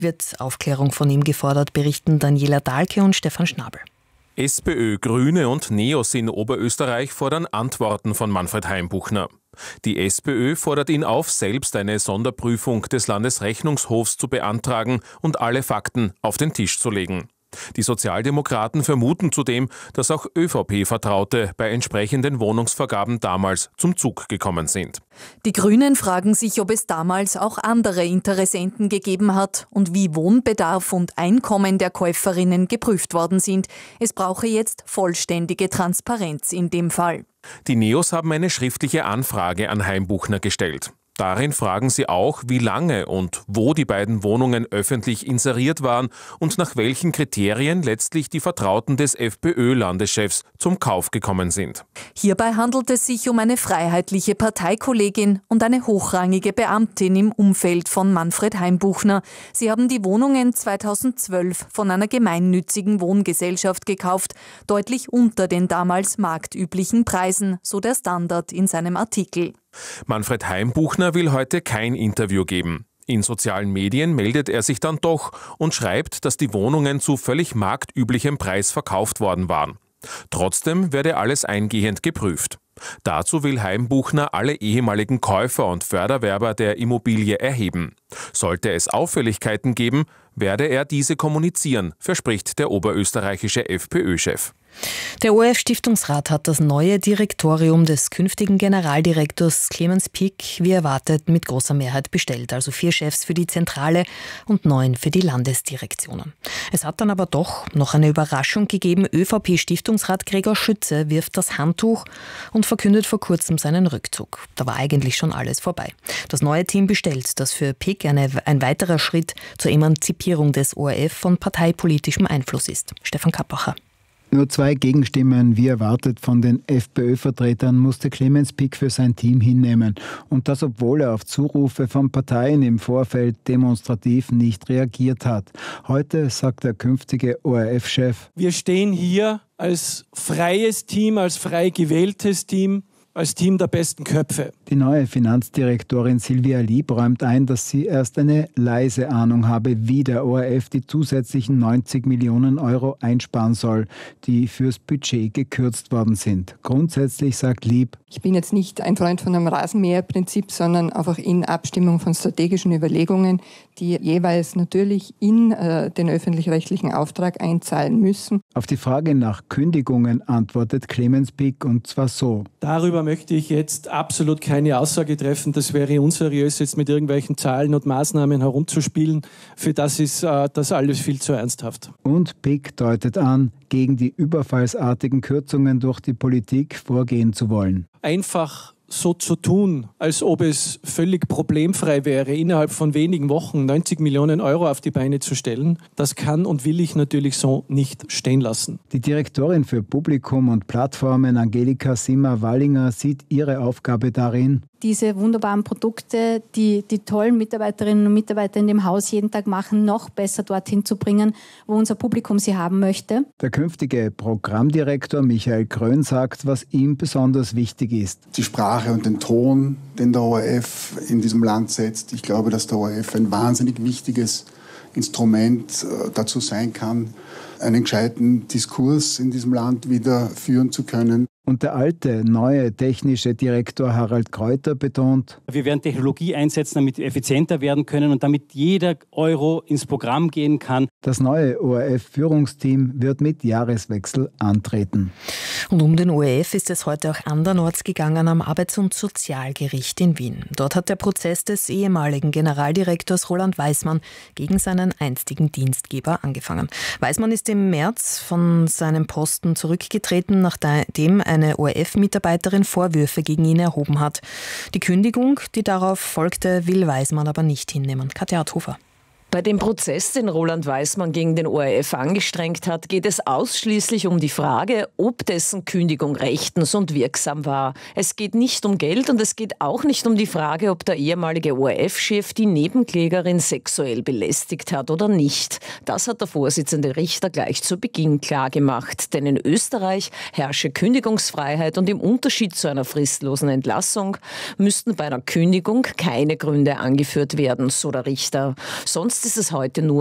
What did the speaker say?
wird Aufklärung von ihm gefordert, berichten Daniela Dahlke und Stefan Schnabel. SPÖ, Grüne und Neos in Oberösterreich fordern Antworten von Manfred Heimbuchner. Die SPÖ fordert ihn auf, selbst eine Sonderprüfung des Landesrechnungshofs zu beantragen und alle Fakten auf den Tisch zu legen. Die Sozialdemokraten vermuten zudem, dass auch ÖVP-Vertraute bei entsprechenden Wohnungsvergaben damals zum Zug gekommen sind. Die Grünen fragen sich, ob es damals auch andere Interessenten gegeben hat und wie Wohnbedarf und Einkommen der Käuferinnen geprüft worden sind. Es brauche jetzt vollständige Transparenz in dem Fall. Die Neos haben eine schriftliche Anfrage an Heimbuchner gestellt. Darin fragen sie auch, wie lange und wo die beiden Wohnungen öffentlich inseriert waren und nach welchen Kriterien letztlich die Vertrauten des FPÖ-Landeschefs zum Kauf gekommen sind. Hierbei handelt es sich um eine freiheitliche Parteikollegin und eine hochrangige Beamtin im Umfeld von Manfred Heimbuchner. Sie haben die Wohnungen 2012 von einer gemeinnützigen Wohngesellschaft gekauft, deutlich unter den damals marktüblichen Preisen, so der Standard in seinem Artikel. Manfred Heimbuchner will heute kein Interview geben. In sozialen Medien meldet er sich dann doch und schreibt, dass die Wohnungen zu völlig marktüblichem Preis verkauft worden waren. Trotzdem werde alles eingehend geprüft. Dazu will Heimbuchner alle ehemaligen Käufer und Förderwerber der Immobilie erheben. Sollte es Auffälligkeiten geben, werde er diese kommunizieren, verspricht der oberösterreichische FPÖ-Chef. Der ORF-Stiftungsrat hat das neue Direktorium des künftigen Generaldirektors Clemens Pick wie erwartet mit großer Mehrheit bestellt, also 4 Chefs für die Zentrale und 9 für die Landesdirektionen. Es hat dann aber doch noch eine Überraschung gegeben. ÖVP-Stiftungsrat Gregor Schütze wirft das Handtuch und verkündet vor kurzem seinen Rückzug. Da war eigentlich schon alles vorbei. Das neue Team bestellt, das für Pick ein weiterer Schritt zur Emanzipierung des ORF von parteipolitischem Einfluss ist. Stefan Kappacher. Nur 2 Gegenstimmen, wie erwartet von den FPÖ-Vertretern, musste Clemens Pick für sein Team hinnehmen. Und das, obwohl er auf Zurufe von Parteien im Vorfeld demonstrativ nicht reagiert hat. Heute sagt der künftige ORF-Chef: Wir stehen hier als freies Team, als frei gewähltes Team, als Team der besten Köpfe. Die neue Finanzdirektorin Silvia Lieb räumt ein, dass sie erst eine leise Ahnung habe, wie der ORF die zusätzlichen 90 Millionen Euro einsparen soll, die fürs Budget gekürzt worden sind. Grundsätzlich sagt Lieb: Ich bin jetzt nicht ein Freund von einem Rasenmäherprinzip, sondern einfach in Abstimmung von strategischen Überlegungen, die jeweils natürlich in den öffentlich-rechtlichen Auftrag einzahlen müssen. Auf die Frage nach Kündigungen antwortet Clemens Pick, und zwar so: Darüber möchte ich jetzt absolut keine Aussage treffen. Das wäre unseriös, jetzt mit irgendwelchen Zahlen und Maßnahmen herumzuspielen. Für das ist das alles viel zu ernsthaft. Und Pick deutet an, gegen die überfallsartigen Kürzungen durch die Politik vorgehen zu wollen. Einfach so zu tun, als ob es völlig problemfrei wäre, innerhalb von wenigen Wochen 90 Millionen Euro auf die Beine zu stellen, das kann und will ich natürlich so nicht stehen lassen. Die Direktorin für Publikum und Plattformen, Angelika Simmer-Wallinger, sieht ihre Aufgabe darin, diese wunderbaren Produkte, die tollen Mitarbeiterinnen und Mitarbeiter in dem Haus jeden Tag machen, noch besser dorthin zu bringen, wo unser Publikum sie haben möchte. Der künftige Programmdirektor Michael Krön sagt, was ihm besonders wichtig ist. Die Sprache und den Ton, den der ORF in diesem Land setzt. Ich glaube, dass der ORF ein wahnsinnig wichtiges Instrument dazu sein kann, einen gescheiten Diskurs in diesem Land wieder führen zu können. Und der alte, neue technische Direktor Harald Kräuter betont: Wir werden Technologie einsetzen, damit wir effizienter werden können und damit jeder Euro ins Programm gehen kann. Das neue ORF-Führungsteam wird mit Jahreswechsel antreten. Und um den ORF ist es heute auch andernorts gegangen, am Arbeits- und Sozialgericht in Wien. Dort hat der Prozess des ehemaligen Generaldirektors Roland Weismann gegen seinen einstigen Dienstgeber angefangen. Weismann ist im März von seinem Posten zurückgetreten, nachdem eine ORF-Mitarbeiterin Vorwürfe gegen ihn erhoben hat. Die Kündigung, die darauf folgte, will Weismann aber nicht hinnehmen. Katja Harthofer. Bei dem Prozess, den Roland Weismann gegen den ORF angestrengt hat, geht es ausschließlich um die Frage, ob dessen Kündigung rechtens und wirksam war. Es geht nicht um Geld und es geht auch nicht um die Frage, ob der ehemalige ORF-Chef die Nebenklägerin sexuell belästigt hat oder nicht. Das hat der Vorsitzende Richter gleich zu Beginn klargemacht. Denn in Österreich herrsche Kündigungsfreiheit und im Unterschied zu einer fristlosen Entlassung müssten bei einer Kündigung keine Gründe angeführt werden, so der Richter. Sonst Jetzt ist es heute nur